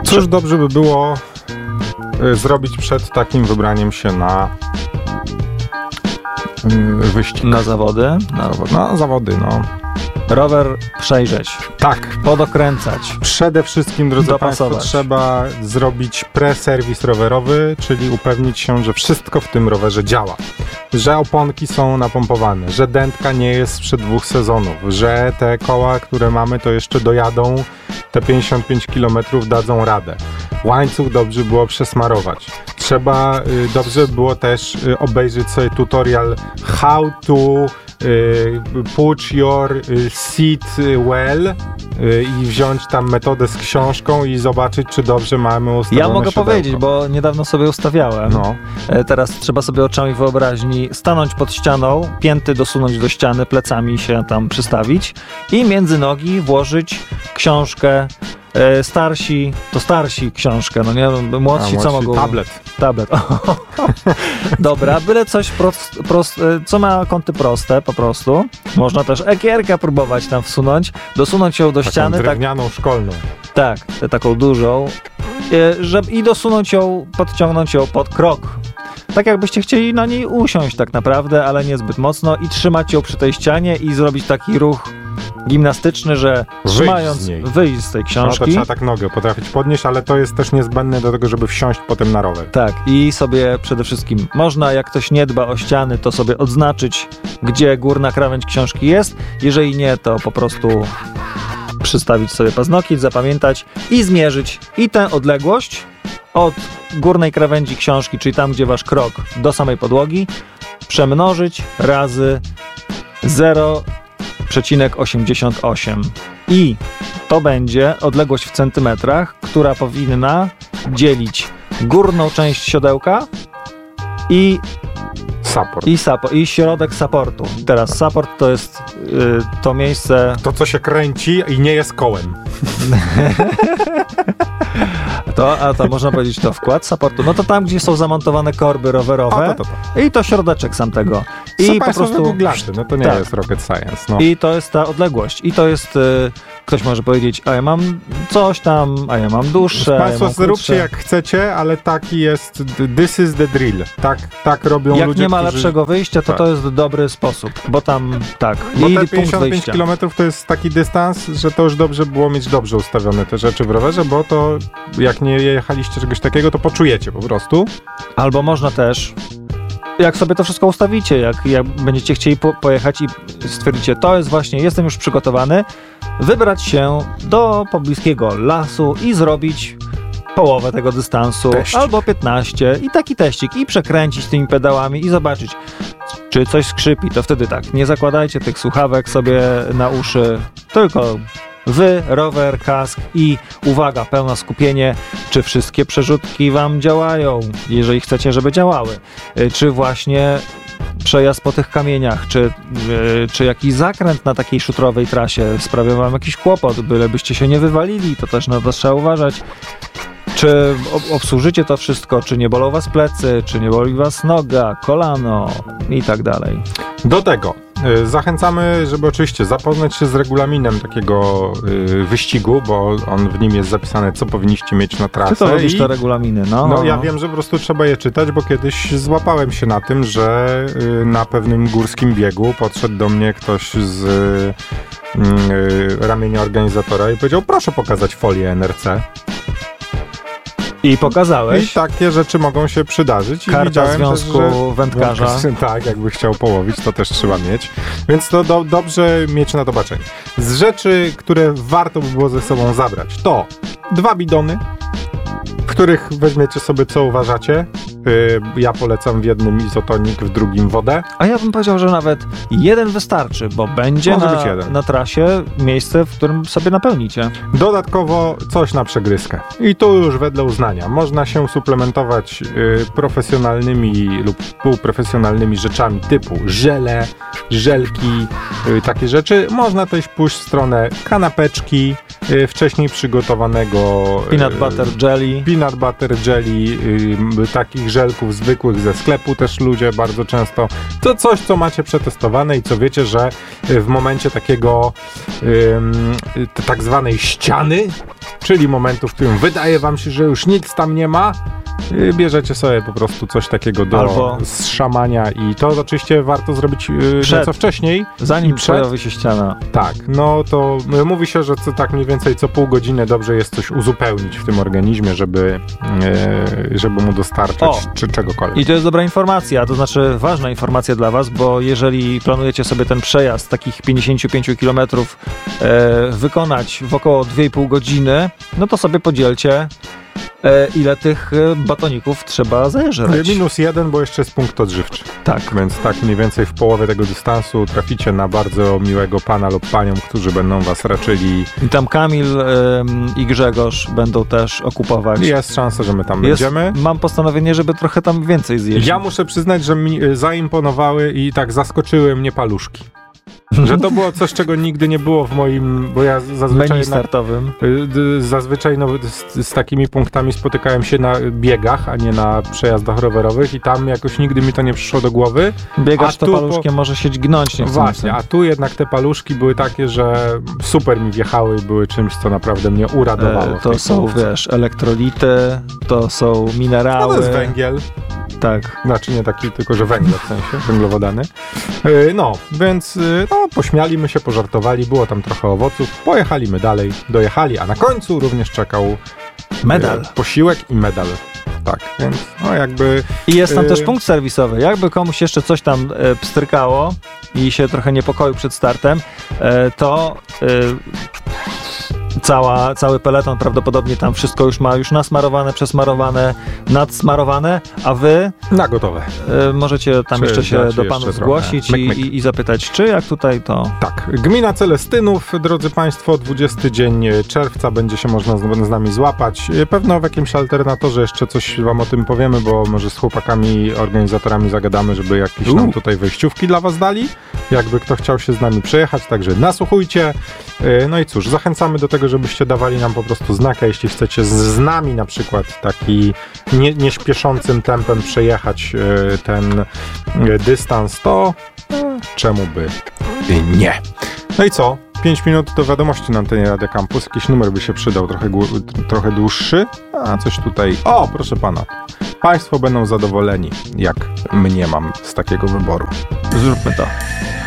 Cóż dobrze by było zrobić przed takim wybraniem się na wyścig? Na zawody? Na zawody, no. Rower przejrzeć. Tak. Podokręcać. Przede wszystkim, drodzy dopasować. Państwo, trzeba zrobić pre-serwis rowerowy, czyli upewnić się, że wszystko w tym rowerze działa. Że oponki są napompowane, że dętka nie jest sprzed 2 sezonów, że te koła, które mamy, to jeszcze dojadą, te 55 km dadzą radę. Łańcuch dobrze było przesmarować. Trzeba dobrze było też obejrzeć sobie tutorial how to put your seat well i wziąć tam metodę z książką i zobaczyć, czy dobrze mamy ustawione Ja mogę siodełko. powiedzieć, bo niedawno sobie ustawiałem. No. Teraz trzeba sobie oczami wyobraźni stanąć pod ścianą, pięty dosunąć do ściany, plecami się tam przystawić i między nogi włożyć książkę. Starsi książkę, no nie, młodsi co mogą? Tablet. Dobra, byle coś co ma kąty proste po prostu. Można też ekierkę próbować tam wsunąć, dosunąć ją do ściany. Drewnianą, szkolną. Tak, taką dużą. I dosunąć ją, podciągnąć ją pod krok. Tak jakbyście chcieli na niej usiąść tak naprawdę, ale niezbyt mocno i trzymać ją przy tej ścianie i zrobić taki ruch gimnastyczny, że trzymając, wyjść z tej książki. No to trzeba tak nogę potrafić podnieść, ale to jest też niezbędne do tego, żeby wsiąść potem na rower. Tak, i sobie przede wszystkim można, jak ktoś nie dba o ściany, to sobie odznaczyć, gdzie górna krawędź książki jest. Jeżeli nie, to po prostu przystawić sobie paznokieć, zapamiętać i zmierzyć. I tę odległość od górnej krawędzi książki, czyli tam, gdzie wasz krok, do samej podłogi, przemnożyć razy 0,88 i to będzie odległość w centymetrach, która powinna dzielić górną część siodełka i środek supportu. Teraz support to jest to miejsce... To, co się kręci i nie jest kołem. To można powiedzieć, to wkład supportu. No to tam, gdzie są zamontowane korby rowerowe i to środeczek sam tego. I po prostu googlaczy, no to nie jest rocket science. No. I to jest ta odległość. I to jest, ktoś może powiedzieć, a ja mam coś tam, a ja mam dłuższe, Państwo zróbcie jak chcecie, ale taki jest, this is the drill. Tak robią jak ludzie, nie ma lepszego wyjścia, to jest dobry sposób, bo tam Bo te 55 km to jest taki dystans, że to już dobrze było mieć dobrze ustawione te rzeczy w rowerze, bo to jak nie jechaliście czegoś takiego, to poczujecie po prostu. Albo można też, jak sobie to wszystko ustawicie, jak będziecie chcieli pojechać i stwierdzicie, to jest właśnie, jestem już przygotowany, wybrać się do pobliskiego lasu i zrobić połowę tego dystansu, albo 15 i taki teścik i przekręcić tymi pedałami i zobaczyć, czy coś skrzypi, to wtedy tak, nie zakładajcie tych słuchawek sobie na uszy, tylko rower, kask i uwaga, pełne skupienie, czy wszystkie przerzutki wam działają, jeżeli chcecie, żeby działały, czy właśnie przejazd po tych kamieniach, czy jakiś zakręt na takiej szutrowej trasie sprawia wam jakiś kłopot, bylebyście się nie wywalili, to też na to trzeba uważać. Czy obsłużycie to wszystko, czy nie bolą was plecy, czy nie boli was noga, kolano i tak dalej. Do tego zachęcamy, żeby oczywiście zapoznać się z regulaminem takiego wyścigu, bo on w nim jest zapisane, co powinniście mieć na trasę. Ty to robisz te regulaminy, Ja wiem, że po prostu trzeba je czytać, bo kiedyś złapałem się na tym, że na pewnym górskim biegu podszedł do mnie ktoś z ramienia organizatora i powiedział, proszę pokazać folię NRC. I pokazałeś. I takie rzeczy mogą się przydarzyć. Karta Związku Wędkarza. Tak, jakby chciał połowić, to też trzeba mieć. Więc to dobrze mieć na to baczenie. Z rzeczy, które warto by było ze sobą zabrać, to 2 bidony, w których weźmiecie sobie, co uważacie. Ja polecam w jednym izotonik, w drugim wodę. A ja bym powiedział, że nawet jeden wystarczy, bo będzie na trasie miejsce, w którym sobie napełnicie. Dodatkowo coś na przegryzkę. I tu już wedle uznania. Można się suplementować profesjonalnymi lub półprofesjonalnymi rzeczami typu żele, żelki, takie rzeczy. Można też pójść w stronę kanapeczki, wcześniej przygotowanego Peanut butter jelly, takich żelków zwykłych ze sklepu też ludzie bardzo często. To coś, co macie przetestowane i co wiecie, że w momencie takiego tak zwanej ściany, czyli momentu, w którym wydaje wam się, że już nic tam nie ma, bierzecie sobie po prostu coś takiego do zszamania i to oczywiście warto zrobić nieco wcześniej. Zanim pojawi się ściana. Tak, no to mówi się, że tak mniej więcej co pół godziny dobrze jest coś uzupełnić w tym organizmie, żeby mu dostarczać czy czegokolwiek. I to jest dobra informacja, to znaczy ważna informacja dla was, bo jeżeli planujecie sobie ten przejazd takich 55 km wykonać w około 2,5 godziny, no to sobie podzielcie ile tych batoników trzeba zeżreć. -1, bo jeszcze jest punkt odżywczy. Tak. Więc tak mniej więcej w połowie tego dystansu traficie na bardzo miłego pana lub panią, którzy będą was raczyli. I tam Kamil i Grzegorz będą też okupować. Jest szansa, że my tam będziemy. Mam postanowienie, żeby trochę tam więcej zjeść. Ja muszę przyznać, że mi zaimponowały i tak zaskoczyły mnie paluszki. Że to było coś, czego nigdy nie było w moim, bo ja zazwyczaj menu startowym. Zazwyczaj z takimi punktami spotykałem się na biegach, a nie na przejazdach rowerowych i tam jakoś nigdy mi to nie przyszło do głowy. Biegasz to paluszkiem może się gnąć. Nie właśnie, a tu jednak te paluszki były takie, że super mi wjechały i były czymś, co naprawdę mnie uradowało. To są, wiesz, elektrolity, to są minerały. No to jest węgiel. Tak. Znaczy nie taki, tylko że węgiel w sensie, węglowodany. No, więc pośmialiśmy się, pożartowali, było tam trochę owoców, pojechaliśmy dalej, dojechali, a na końcu również czekał medal. Posiłek i medal. Tak, więc jakby... I jest tam też punkt serwisowy. Jakby komuś jeszcze coś tam pstrykało i się trochę niepokoił przed startem, to... Cały peleton prawdopodobnie tam wszystko już ma nasmarowane, przesmarowane, nadsmarowane, a wy na gotowe. Możecie tam jeszcze się do panów zgłosić i zapytać, czy jak tutaj to... Tak, gmina Celestynów, drodzy państwo, 20 dzień czerwca będzie się można z nami złapać. Pewno w jakimś alternatorze jeszcze coś wam o tym powiemy, bo może z chłopakami, organizatorami zagadamy, żeby jakieś nam tutaj wejściówki dla was dali, jakby kto chciał się z nami przejechać, także nasłuchujcie. No i cóż, zachęcamy do tego, żebyście dawali nam po prostu znaka, jeśli chcecie z nami na przykład taki nieśpieszącym tempem przejechać ten dystans, to czemu by nie? No i co? 5 minut do wiadomości na antenie Radia Campus. Jakiś numer by się przydał, trochę dłuższy. A coś tutaj... O, proszę pana. Państwo będą zadowoleni, jak mnie mam z takiego wyboru. Zróbmy to.